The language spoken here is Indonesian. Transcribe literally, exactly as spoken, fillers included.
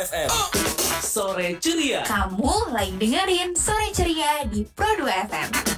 F M. Sore Ceria. Kamu lagi dengerin Sore Ceria di Pro dua F M.